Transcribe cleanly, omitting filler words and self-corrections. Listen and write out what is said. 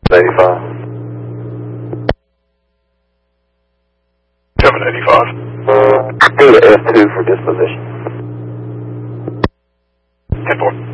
85. 785. Go to F2 for disposition. 10-4.